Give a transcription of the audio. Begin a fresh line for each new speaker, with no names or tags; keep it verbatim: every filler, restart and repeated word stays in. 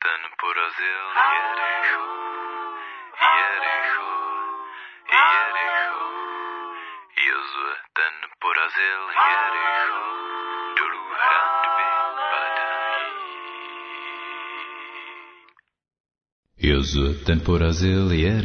ten porazil Jericho, Jericho, Jericho. Jozue ten porazil Jericho, dolů hradby padají.
Jozue ten porazil Jericho.